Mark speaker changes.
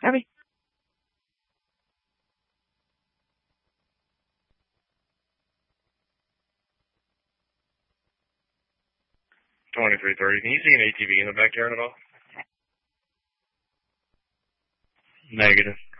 Speaker 1: Abby?
Speaker 2: 2330. Can you see an ATV in the backyard at all? Negative.